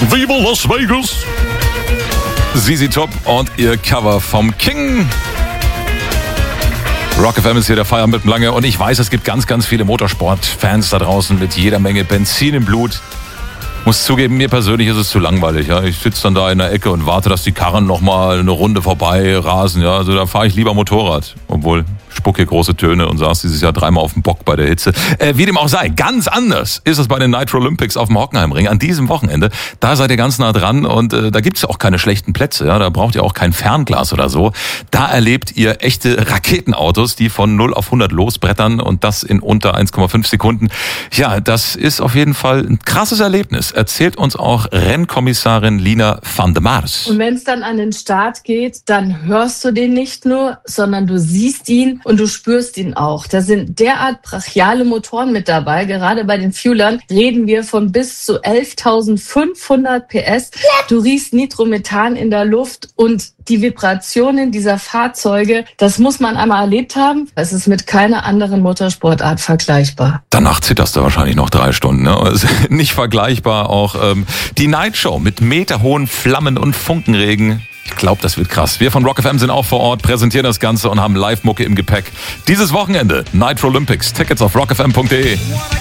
Viva Las Vegas! ZZ Top und ihr Cover vom King. Rock FM ist hier der Feierabend mit dem Lange und ich weiß, es gibt ganz, ganz viele Motorsport-Fans da draußen mit jeder Menge Benzin im Blut. Muss zugeben, mir persönlich ist es zu langweilig. Ja. Ich sitze dann da in der Ecke und warte, dass die Karren nochmal eine Runde vorbei rasen. Ja. Also da fahre ich lieber Motorrad. Obwohl, spucke große Töne und saß dieses Jahr dreimal auf dem Bock bei der Hitze. Wie dem auch sei, ganz anders ist es bei den Nitro Olympics auf dem Hockenheimring an diesem Wochenende. Da seid ihr ganz nah dran und da gibt's ja auch keine schlechten Plätze. Ja. Da braucht ihr auch kein Fernglas oder so. Da erlebt ihr echte Raketenautos, die von 0 auf 100 losbrettern und das in unter 1,5 Sekunden. Ja, das ist auf jeden Fall ein krasses Erlebnis. Erzählt uns auch Rennkommissarin Lina van der Mars. Und wenn es dann an den Start geht, dann hörst du den nicht nur, sondern du siehst ihn und du spürst ihn auch. Da sind derart brachiale Motoren mit dabei. Gerade bei den Fuelern reden wir von bis zu 11.500 PS. Du riechst Nitromethan in der Luft und die Vibrationen dieser Fahrzeuge, das muss man einmal erlebt haben. Es ist mit keiner anderen Motorsportart vergleichbar. Danach zitterst du wahrscheinlich noch 3 Stunden. Ne? Also nicht vergleichbar auch die Night Show mit meterhohen Flammen und Funkenregen. Ich glaube, das wird krass. Wir von Rock FM sind auch vor Ort, präsentieren das Ganze und haben Live-Mucke im Gepäck. Dieses Wochenende Nitro Olympics. Tickets auf rockfm.de.